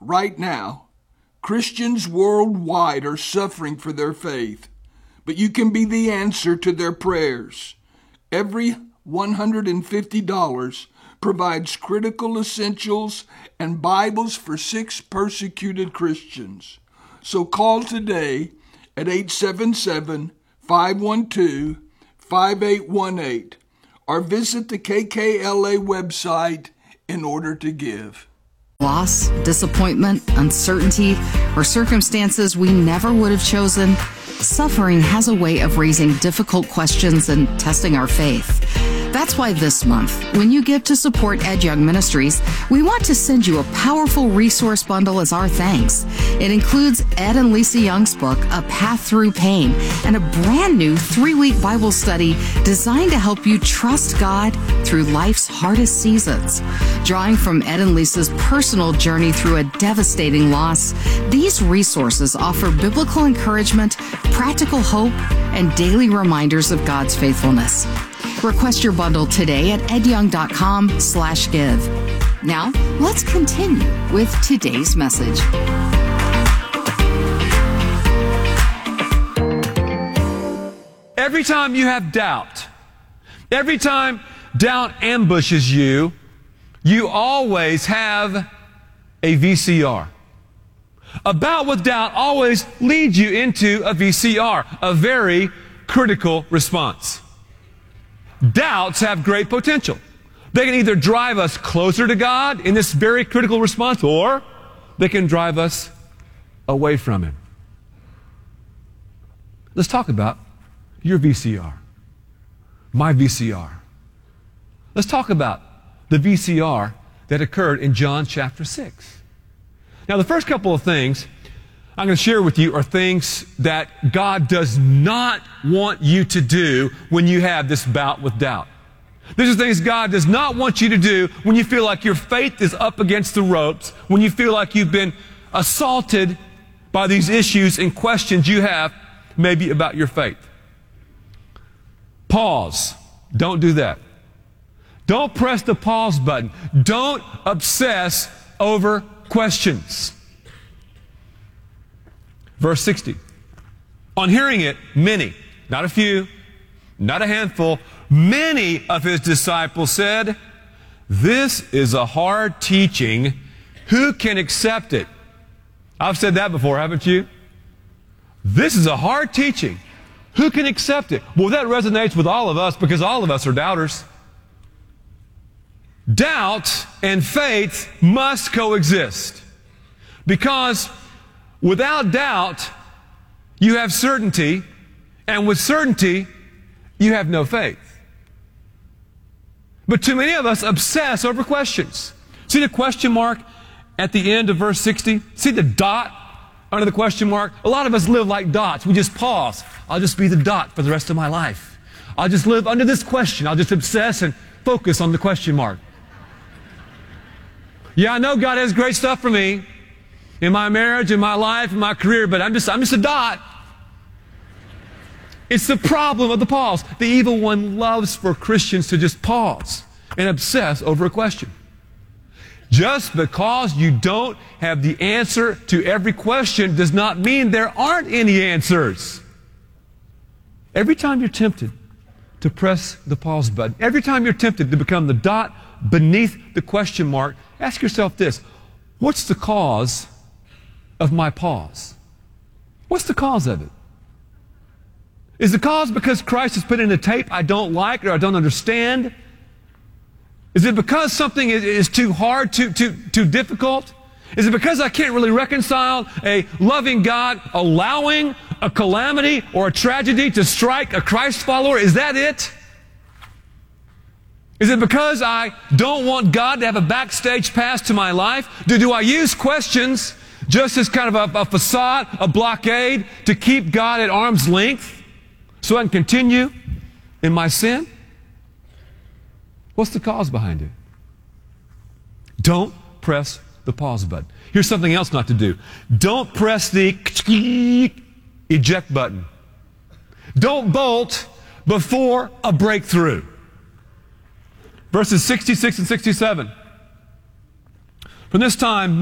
right now, Christians worldwide are suffering for their faith, but you can be the answer to their prayers. Every $150 provides critical essentials and Bibles for 6 persecuted Christians. So call today at 877-512-5818 or visit the KKLA website in order to give. Loss, disappointment, uncertainty, or circumstances we never would have chosen, suffering has a way of raising difficult questions and testing our faith. That's why this month, when you give to support Ed Young Ministries, we want to send you a powerful resource bundle as our thanks. It includes Ed and Lisa Young's book, A Path Through Pain, and a brand new 3-week Bible study designed to help you trust God through life's hardest seasons. Drawing from Ed and Lisa's personal journey through a devastating loss, these resources offer biblical encouragement, practical hope, and daily reminders of God's faithfulness. Request your bundle today at edyoung.com/give. Now, let's continue with today's message. Every time you have doubt, every time doubt ambushes you, you always have a VCR. A bout with doubt always leads you into a VCR, a very critical response. Doubts have great potential. They can either drive us closer to God in this very critical response, or they can drive us away from Him. Let's talk about your VCR, my VCR. Let's talk about the VCR that occurred in John chapter 6. Now, the first couple of things I'm going to share with you are things that God does not want you to do when you have this bout with doubt. These are things God does not want you to do when you feel like your faith is up against the ropes, when you feel like you've been assaulted by these issues and questions you have maybe about your faith. Pause. Don't do that. Don't press the pause button. Don't obsess over questions. Verse 60. On hearing it, many, not a few, not a handful, many of His disciples said, "This is a hard teaching. Who can accept it?" I've said that before, haven't you? This is a hard teaching. Who can accept it? Well, that resonates with all of us because all of us are doubters. Doubt and faith must coexist, because without doubt, you have certainty, and with certainty, you have no faith. But too many of us obsess over questions. See the question mark at the end of verse 60? See the dot under the question mark? A lot of us live like dots. We just pause. I'll just be the dot for the rest of my life. I'll just live under this question. I'll just obsess and focus on the question mark. Yeah, I know God has great stuff for me in my marriage, in my life, in my career, but I'm just a dot. It's the problem of the pause. The evil one loves for Christians to just pause and obsess over a question. Just because you don't have the answer to every question does not mean there aren't any answers. Every time you're tempted to press the pause button, every time you're tempted to become the dot beneath the question mark, ask yourself this: what's the cause of my pause? What's the cause of it? Is the cause because Christ has put in a tape I don't like or I don't understand? Is it because something is too hard, too difficult? Is it because I can't really reconcile a loving God allowing a calamity or a tragedy to strike a Christ follower? Is that it? Is it because I don't want God to have a backstage pass to my life? Do I use questions just as kind of a facade, a blockade to keep God at arm's length so I can continue in my sin? What's the cause behind it? Don't press the pause button. Here's something else not to do. Don't press the eject button. Don't bolt before a breakthrough. Verses 66 and 67. From this time,